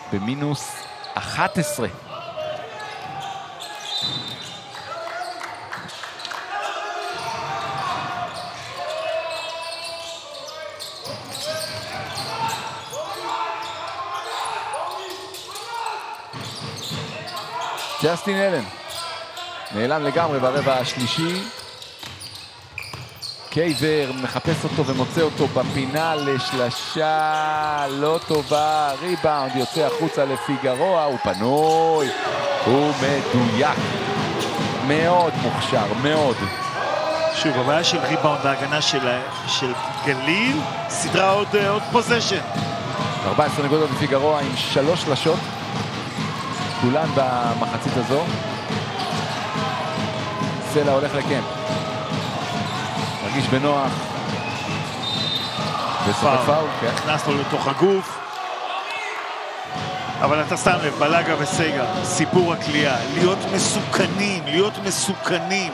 במינוס 11. ג'סטין אלן נעלם לגמרי ברבע השלישי. קייבר מחפש אותו ומוצא אותו בפינה לשלשה לא טובה, ריבאונד יוצא החוצה לפיגרואה, הוא פנוי, הוא מדויק, מאוד מוכשר, מאוד. שוב, הבעיה של ריבאונד בהגנה של גליל, סדרה עוד פוזיישן. 14 נקודות לפיגרואה עם 3 שלשות, כולן במחצית הזו. סלע הולך לקמפ, מרגיש בנוח, וסופר פאול, כן. נכנס לו לתוך הגוף. אבל אתה שם לב, בלגה וסגה, סיפור הקליעה, להיות מסוכנים, להיות מסוכנים.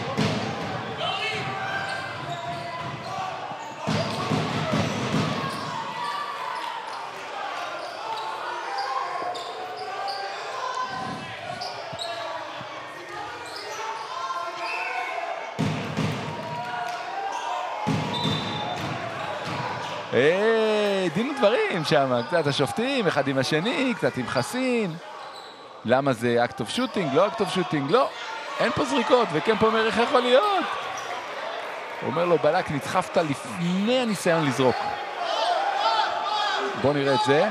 דין ודברים שם, קצת השופטים, אחד עם השני, קצת עם חסין. למה זה אקט אוף שוטינג? לא אקט אוף שוטינג, לא. אין פה זריקות, וכן פה אומר איך יכול להיות. הוא אומר לו, בלק, נדחפת לפני הניסיון לזרוק. בוא נראה את זה.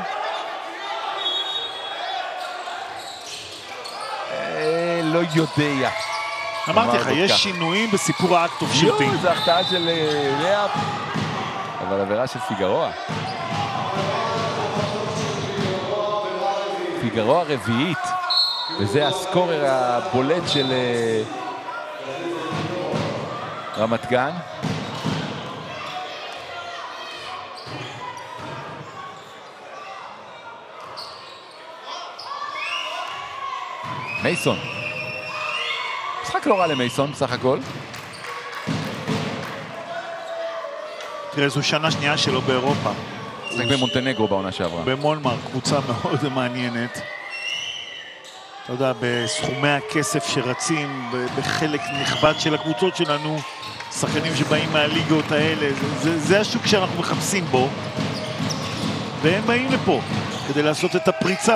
לא יודע. אמרתי לך, יש שינויים בסיפור האקט אוף שוטינג. זה החטאה של לאפ. אבל עבירה של פיגרואה. פיגרואה רביעית, וזה הסקורר הבולט של רמת גן. מייסון. משחק לא רע למייסון בסך הכל. תראה, זו שנה שנייה שלו באירופה. משחק במונטנגרו בעונה שעברה. במולמר, קבוצה מאוד מעניינת. אתה יודע, בסכומי הכסף שרצים, בחלק נכבד של הקבוצות שלנו, שחקנים שבאים מהליגות האלה, זה השוק שאנחנו מחפשים בו, והם באים לפה כדי לעשות את הפריצה.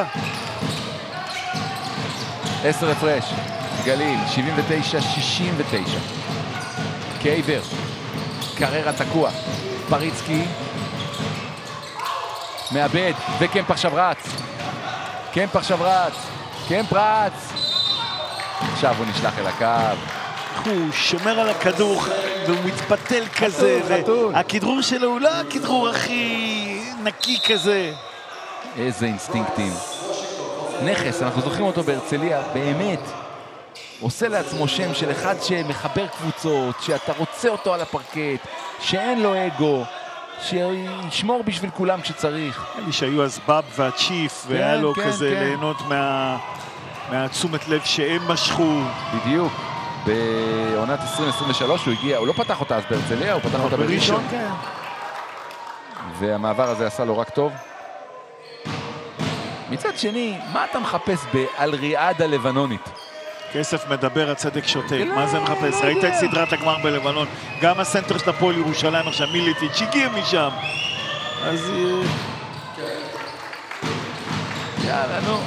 10 הפרש, גליל, 79-69. קייבר, קררה תקוע. פריצקי מאבד, וקמפ עכשיו רץ. קמפ עכשיו רץ. קמפ רץ. עכשיו הוא נשלח אל הקו. הוא שומר על הכדור והוא מתפתל כזה. הכדרור שלו הוא לא הכדרור הכי נקי כזה. איזה אינסטינקטים. נכס, אנחנו זוכרים אותו בהרצליה, באמת. עושה לעצמו שם של אחד שמחבר קבוצות, שאתה רוצה אותו על הפרקט, שאין לו אגו, שישמור בשביל כולם כשצריך. נראה לי שהיו אז בב והצ'יף, והיה לו כזה ליהנות מהתשומת לב שהם משכו. בדיוק. בעונת 2023 הוא הגיע, הוא לא פתח אותה אז בהרצליה, הוא פתח אותה בראשון. והמעבר הזה עשה לו רק טוב. מצד שני, מה אתה מחפש באלריאדה לבנונית? כסף מדבר, הצדק שותק. מה זה מחפש? ראית את סדרת הגמר בלבנון. גם הסנטר של הפועל ירושלים עכשיו, מיליטיץ' הגיע משם. אז... יאללה, נו.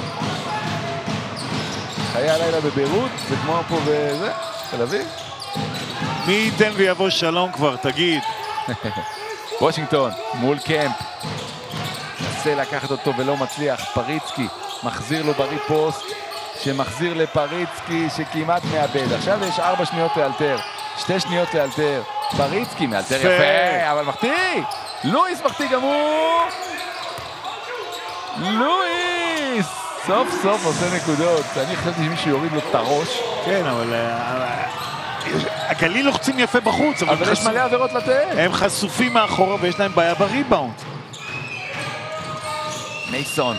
חיי הלילה בביירות, זה כמו פה וזה, תל אביב. מי ייתן ויבוא שלום כבר, תגיד. וושינגטון, מול קמפ. נסה לקחת אותו ולא מצליח. פריצקי מחזיר לו בריפוסט. שמחזיר לפריצקי שכמעט מאבד. עכשיו יש 4 שניות לאלתר, 2 שניות לאלתר. פריצקי מאלתר יפה, אבל מחטיא! לואיס מחטיא גם הוא! לואיס! סוף סוף עושה נקודות. אני חשבתי שמישהו יוריד לו את הראש. כן, אבל... הגליל לוחצים יפה בחוץ, אבל יש מלא עבירות לתת. הם חשופים מאחורה ויש להם בעיה בריבאונד. מייסון.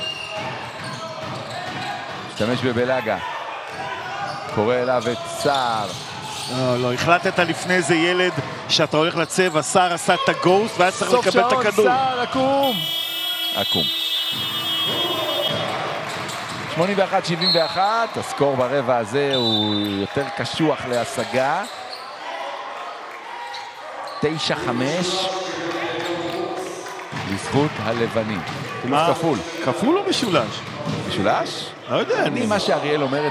משתמש בבלגה. קורא אליו את סער. לא, החלטת לפני זה ילד שאתה הולך לצבע, סער עשה את הגוסט והיה צריך לקבל את הכדור. סוף שעון, סער, עקום. עקום. 81-71, הסקור ברבע הזה הוא יותר קשוח להשגה. 9-5 לזכות הלבנים. מה? כפול. כפול או משולש? משולש? לא יודע. אני, מה שאריאל אומרת